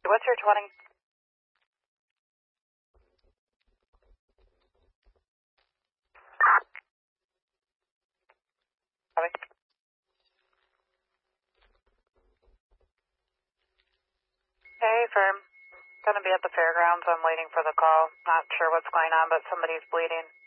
What's your 20? Copy. Hey, firm. Gonna be at the fairgrounds. I'm waiting for the call. Not sure what's going on, but somebody's bleeding.